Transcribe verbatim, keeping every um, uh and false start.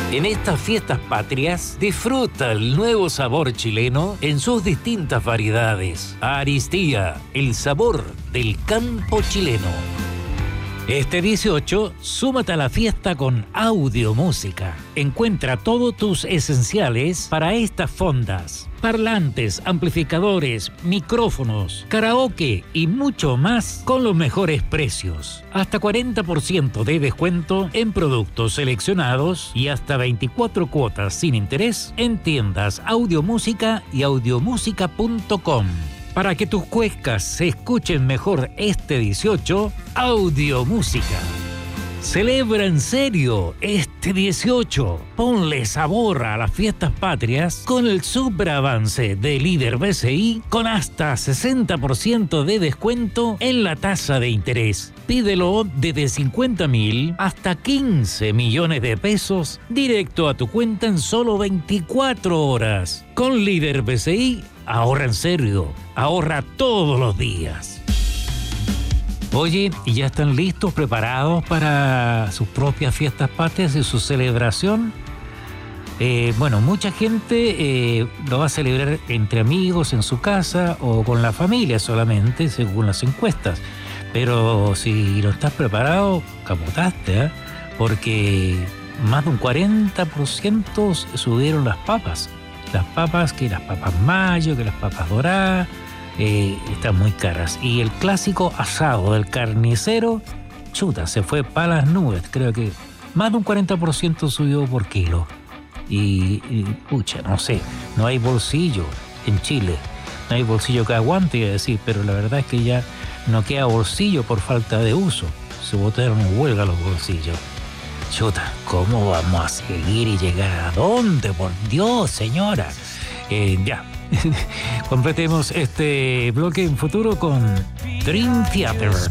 En estas fiestas patrias, disfruta el nuevo sabor chileno en sus distintas variedades. Aristía, el sabor del campo chileno. Este dieciocho, súmate a la fiesta con Audio Música. Encuentra todos tus esenciales para estas fondas: parlantes, amplificadores, micrófonos, karaoke y mucho más con los mejores precios. Hasta cuarenta por ciento de descuento en productos seleccionados y hasta veinticuatro cuotas sin interés en tiendas Audio Música y audiomúsica punto com. Para que tus cuecas se escuchen mejor este dieciocho, Audio Música. Celebra en serio este dieciocho. Ponle sabor a las fiestas patrias con el super avance de Líder B C I con hasta sesenta por ciento de descuento en la tasa de interés. Pídelo desde cincuenta mil hasta quince millones de pesos directo a tu cuenta en solo veinticuatro horas. Con Líder B C I, ahorra en serio. Ahorra todos los días. Oye, ¿y ya están listos, preparados para sus propias fiestas patrias y su celebración? Eh, bueno, mucha gente eh, lo va a celebrar entre amigos, en su casa o con la familia solamente, según las encuestas. Pero si no estás preparado, capotaste, ¿eh? Porque más de un cuarenta por ciento subieron las papas. Las papas, que las papas mayo, que las papas doradas, eh, están muy caras. Y el clásico asado del carnicero, chuta, se fue para las nubes. Creo que más de un cuarenta por ciento subió por kilo. Y, y pucha, no sé, no hay bolsillo en Chile. No hay bolsillo que aguante, iba a decir, pero la verdad es que ya no queda bolsillo por falta de uso. Se botaron en huelga los bolsillos. Chuta, ¿cómo vamos a seguir y llegar a dónde? Por Dios, señora. Eh, ya, completemos este bloque en futuro con Dream Theater.